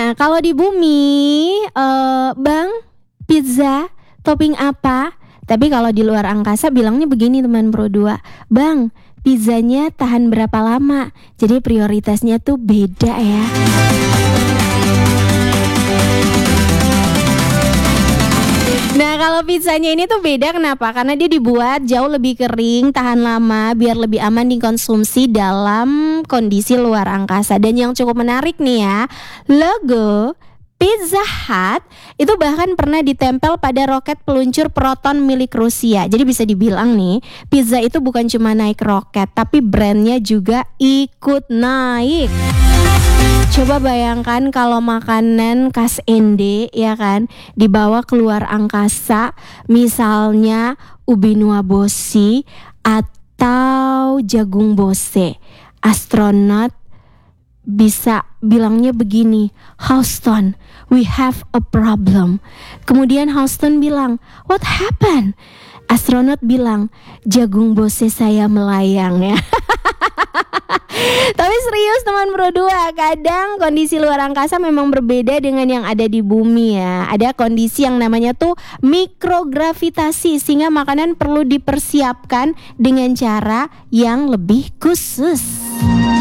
Nah, kalau di bumi, Bang, pizza topping apa? Tapi kalau di luar angkasa bilangnya begini teman Pro 2, Bang, pizzanya tahan berapa lama? Jadi prioritasnya tuh beda ya. Nah, kalau pizzanya ini tuh beda kenapa? Karena dia dibuat jauh lebih kering, tahan lama, biar lebih aman dikonsumsi dalam kondisi luar angkasa. Dan yang cukup menarik nih ya, logo Pizza Hut itu bahkan pernah ditempel pada roket peluncur Proton milik Rusia. Jadi bisa dibilang nih, pizza itu bukan cuma naik roket, tapi brandnya juga ikut naik. Coba bayangkan kalau makanan khas Ende ya kan dibawa keluar angkasa, misalnya ubi nuabosi atau jagung bose. Astronot bisa bilangnya begini, Houston, we have a problem. Kemudian Houston bilang, what happened? Astronot bilang, jagung bose saya melayang ya. Tapi serius teman Pro 2, kadang kondisi luar angkasa memang berbeda dengan yang ada di bumi ya. Ada kondisi yang namanya tuh mikrogravitasi, sehingga makanan perlu dipersiapkan dengan cara yang lebih khusus.